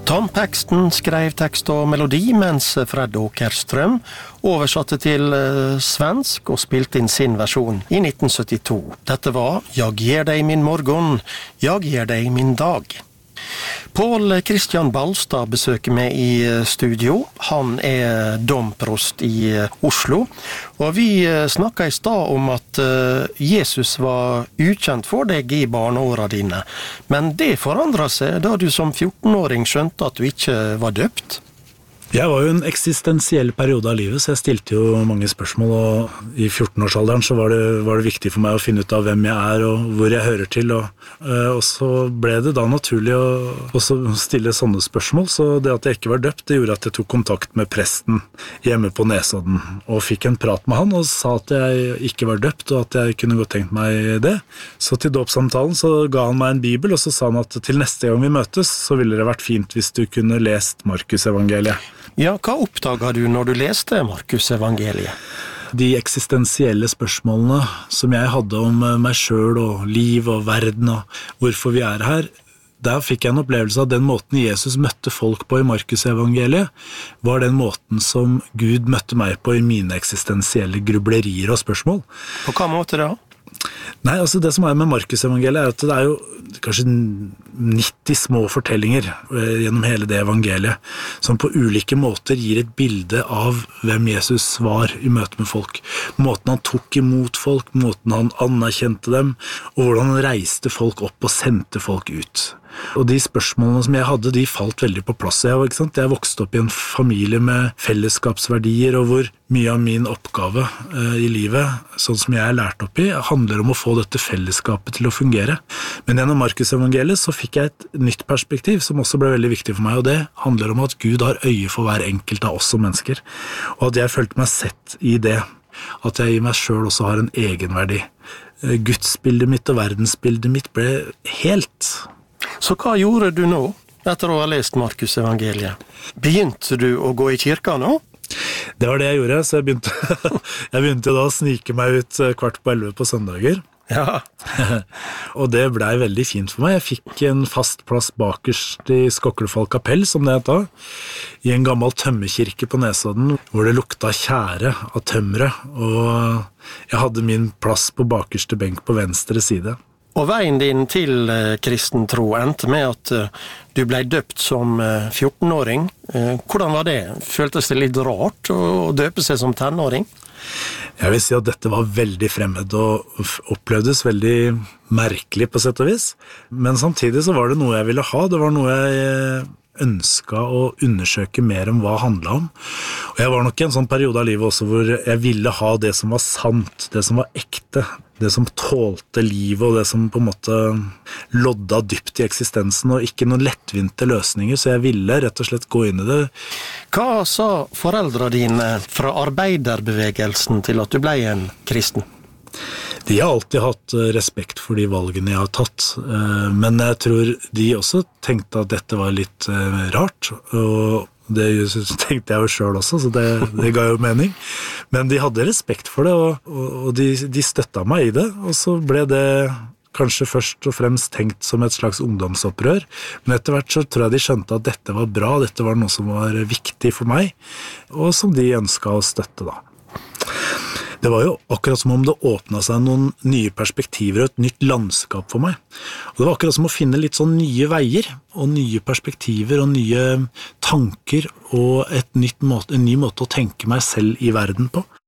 Tom Paxton skrev tekst og melodi, mens Fred Åkerström oversatte til svensk og spilte inn sin versjon i 1972. Dette var «Jag ger dig min morgon, jag ger dig min dag». Pål Christian Balstad besøker meg i studio. Han domprost i Oslo, og vi snakket i stad om at Jesus var ukjent for deg i barneårene dine. Men det forandret seg da du som 14-åring skjønte at du ikke var døpt. Jeg var jo en eksistensiell periode av livet, så jeg stilte jo mange spørsmål, og i 14-årsalderen så var det viktig for meg å finne ut av hvem jeg og hvor jeg hører til, og så ble det da naturlig å også stille sånne spørsmål, så det at jeg ikke var døpt, det gjorde at jeg tok kontakt med presten hjemme på Nesodden, og fikk en prat med han, og sa at jeg ikke var døpt, og at jeg kunne godt tenkt meg det. Så til dåpssamtalen så ga han meg en bibel, og så sa han at til neste gang vi møtes, så ville det vært fint hvis du kunne lest Markus-evangeliet. Ja, hva oppdaget du når du leste Markus-evangeliet? De eksistensielle spørsmålene som jeg hadde om meg selv og liv og verden og hvorfor vi her, der fikk jeg en opplevelse av den måten Jesus møtte folk på i Markus-evangeliet, var den måten som Gud møtte meg på i mine eksistensielle grublerier og spørsmål. På hva måte da? Nei, altså det som med Markus-evangeliet at det jo kanskje 90 små fortellinger gjennom hele det evangeliet, som på ulike måter gir et bilde av hvem Jesus var i møte med folk. Måten han tok imot folk, måten han anerkjente dem, og hvordan han reiste folk opp og sendte folk ut. Og de spørsmålene som jeg hadde, de falt veldig på plass. Jeg vokste opp i en familie med fellesskapsverdier, og hvor mye av min oppgave i livet, sånn som jeg lært opp i, handler om å få dette fellesskapet til å fungere. Men gjennom Markus-evangeliet så fikk jeg et nytt perspektiv, som også ble veldig viktig for meg, og det handler om at Gud har øye for hver enkelt av oss som mennesker, og at jeg følte meg sett i det, at jeg i meg selv også har en egenverdi. Gudsbildet mitt og verdensbildet mitt ble helt. Så hva gjorde du nå, etter å ha lest Markus-evangeliet? Begynte du å gå i kirka nå? Det var det jeg gjorde, så jeg begynte da å snike meg ut 11:15 på søndager. Ja. Og det ble veldig fint for meg. Jeg fikk en fast plass bakerst i Skoklefall kapell, som det heter, i en gammel tømmerkirke på Nesodden, hvor det lukta tjære av tømmere, og jeg hadde min plass på bakerste benk på venstre side. Og veien din til kristen tro endte med at du ble døpt som 14-åring. Hvordan var det? Føltes det litt rart å døpe seg som tenåring? Jeg vil si at dette var veldig fremmed og opplevdes veldig merkelig på sett og vis. Men samtidig så var det noe jeg ville ha. Det var noe jeg ønsket å undersøke mer om hva det handlet om. Og jeg var nok i en sånn periode av livet også hvor jeg ville ha det som var sant, det som var ekte, det som tålte livet og det som på en måte lodda dypt i eksistensen og ikke noen lettvinte løsninger, så jeg ville rett og slett gå inn i det. Hva sa foreldrene dine fra arbeiderbevegelsen til at du ble en kristen? De har alltid hatt respekt for de valgene jeg har tatt, men jeg tror de også tenkte at dette var litt rart, og det tenkte jeg jo selv også, så det ga jo mening. Men de hadde respekt for det, og de støttet meg i det, og så ble det kanskje først og fremst tenkt som et slags ungdomsopprør, men etter hvert så tror jeg de skjønte at dette var bra, dette var noe som var viktig for meg, og som de ønsket å støtte da. Det var jo akkurat som om det åpnet seg noen nye perspektiver og et nytt landskap for meg. Og det var akkurat som å finne litt sånn nye veier, og nye perspektiver og nye tanker, og en ny måte å tenke meg selv i verden på.